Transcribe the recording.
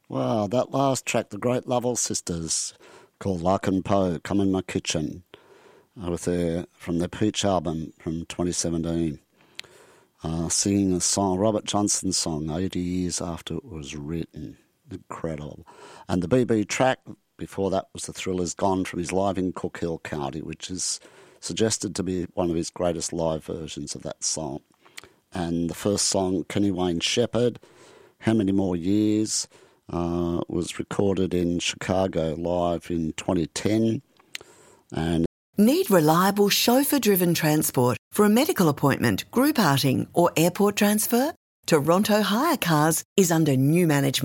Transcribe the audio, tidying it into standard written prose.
Wow, that last track, the Great Lovell Sisters, called Larkin Poe, Come in My Kitchen, from their Peach album from 2017, singing a song, Robert Johnson's song, 80 years after it was written. Incredible. And the BB track before that was The Thriller's Gone from his live in Cook Hill County, which is suggested to be one of his greatest live versions of that song. And the first song, Kenny Wayne Shepherd, How Many More Years, was recorded in Chicago live in 2010. And need reliable chauffeur-driven transport for a medical appointment, group outing or airport transfer? Toronto Hire Cars is under new management.